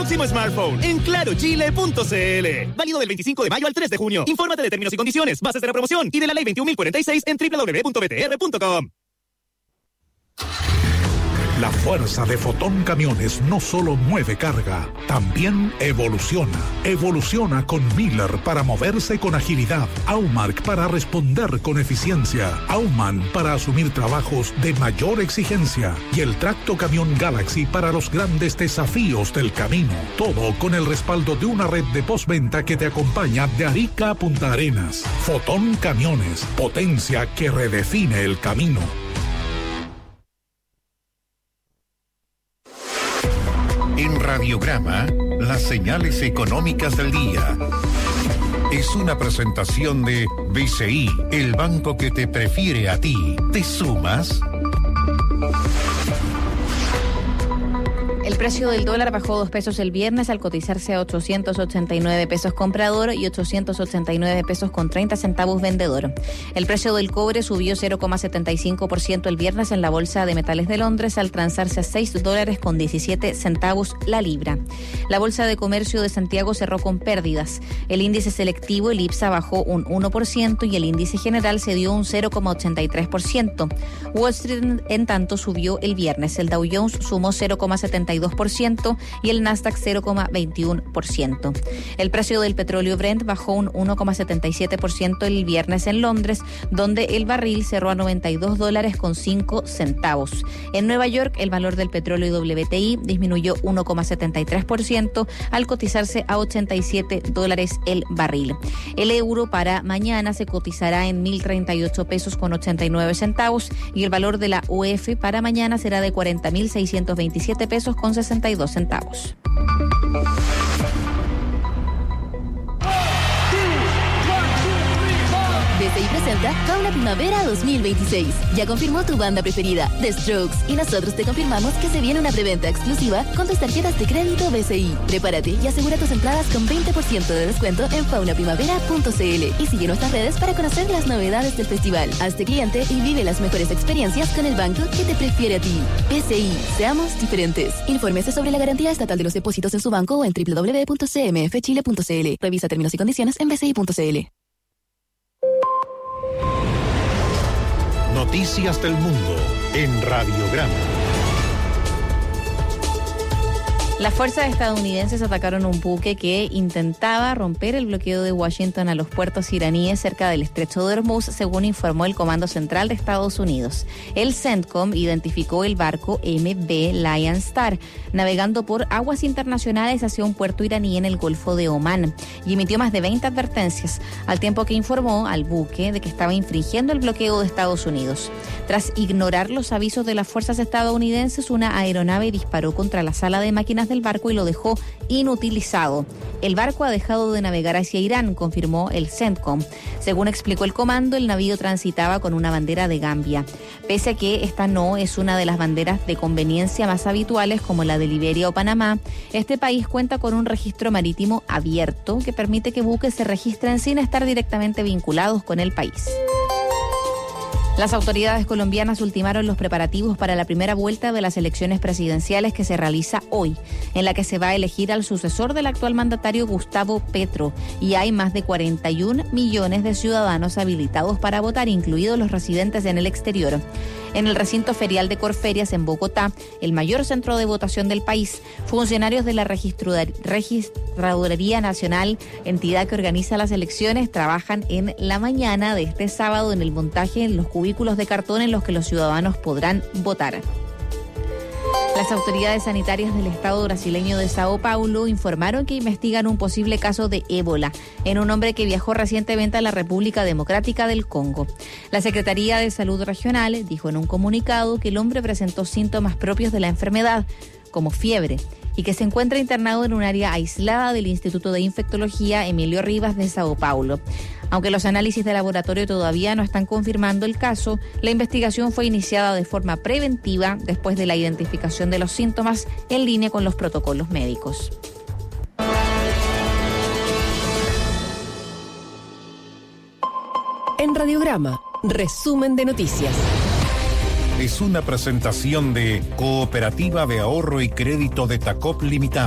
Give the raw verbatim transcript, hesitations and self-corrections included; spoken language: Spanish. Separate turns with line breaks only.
próximo smartphone en claro chile punto c l. Válido del veinticinco de mayo al tres de junio. Infórmate de términos y condiciones, bases de la promoción y de la ley veintiún mil cuarenta y seis en doble u doble u doble u punto b t r punto com.
La fuerza de Fotón Camiones no solo mueve carga, también evoluciona. Evoluciona con Miller para moverse con agilidad, Aumark para responder con eficiencia, Auman para asumir trabajos de mayor exigencia y el Tracto Camión Galaxy para los grandes desafíos del camino. Todo con el respaldo de una red de postventa que te acompaña de Arica a Punta Arenas. Fotón Camiones, potencia que redefine el camino.
En Radiograma, las señales económicas del día. Es una presentación de B C I, el banco que te prefiere a ti. ¿Te sumas?
El precio del dólar bajó dos pesos el viernes al cotizarse a ochocientos ochenta y nueve pesos comprador y ochocientos ochenta y nueve pesos con treinta centavos vendedor. El precio del cobre subió cero coma setenta y cinco por ciento el viernes en la Bolsa de Metales de Londres al transarse a seis dólares con diecisiete centavos la libra. La Bolsa de Comercio de Santiago cerró con pérdidas. El índice selectivo, el IPSA, bajó un uno por ciento y el índice general cedió un cero coma ochenta y tres por ciento. Wall Street, en tanto, subió el viernes. El Dow Jones sumó cero coma setenta y dos por ciento y el Nasdaq cero coma veintiuno por ciento. El precio del petróleo Brent bajó un uno coma setenta y siete por ciento el viernes en Londres, donde el barril cerró a noventa y dos dólares con cinco centavos. En Nueva York, el valor del petróleo W T I disminuyó uno coma setenta y tres por ciento al cotizarse a ochenta y siete dólares el barril. El euro para mañana se cotizará en mil treinta y ocho pesos con ochenta y nueve centavos y el valor de la U F para mañana será de cuarenta mil seiscientos veintisiete pesos con sesenta y dos centavos.
B C I presenta Fauna Primavera dos mil veintiséis. Ya confirmó tu banda preferida, The Strokes, y nosotros te confirmamos que se viene una preventa exclusiva con tus tarjetas de crédito B C I. Prepárate y asegura tus entradas con veinte por ciento de descuento en fauna primavera punto c l y sigue nuestras redes para conocer las novedades del festival. Hazte cliente y vive las mejores experiencias con el banco que te prefiere a ti. B C I, seamos diferentes. Infórmese sobre la garantía estatal de los depósitos en su banco o en doble u doble u doble u punto c m f chile punto c l. Revisa términos y condiciones en b c i punto c l.
Noticias del mundo en Radiograma.
Las fuerzas estadounidenses atacaron un buque que intentaba romper el bloqueo de Washington a los puertos iraníes cerca del estrecho de Hormuz, según informó el Comando Central de Estados Unidos. El CENTCOM identificó el barco M V Lion Star, navegando por aguas internacionales hacia un puerto iraní en el Golfo de Omán, y emitió más de veinte advertencias, al tiempo que informó al buque de que estaba infringiendo el bloqueo de Estados Unidos. Tras ignorar los avisos de las fuerzas estadounidenses, una aeronave disparó contra la sala de máquinas del barco y lo dejó inutilizado. El barco ha dejado de navegar hacia Irán, confirmó el CENTCOM. Según explicó el comando, el navío transitaba con una bandera de Gambia. Pese a que esta no es una de las banderas de conveniencia más habituales como la de Liberia o Panamá, este país cuenta con un registro marítimo abierto que permite que buques se registren sin estar directamente vinculados con el país. Las autoridades colombianas ultimaron los preparativos para la primera vuelta de las elecciones presidenciales que se realiza hoy, en la que se va a elegir al sucesor del actual mandatario Gustavo Petro, y hay más de cuarenta y un millones de ciudadanos habilitados para votar, incluidos los residentes en el exterior. En el recinto ferial de Corferias, en Bogotá, el mayor centro de votación del país, funcionarios de la Registraduría Nacional, entidad que organiza las elecciones, trabajan en la mañana de este sábado en el montaje en los cubículos de cartón en los que los ciudadanos podrán votar. Las autoridades sanitarias del estado brasileño de Sao Paulo informaron que investigan un posible caso de ébola en un hombre que viajó recientemente a la República Democrática del Congo. La Secretaría de Salud Regional dijo en un comunicado que el hombre presentó síntomas propios de la enfermedad, como fiebre, y que se encuentra internado en un área aislada del Instituto de Infectología Emilio Rivas de Sao Paulo. Aunque los análisis de laboratorio todavía no están confirmando el caso, la investigación fue iniciada de forma preventiva después de la identificación de los síntomas en línea con los protocolos médicos.
En Radiograma, resumen de noticias.
Es una presentación de Cooperativa de Ahorro y Crédito de Tacop Limitada.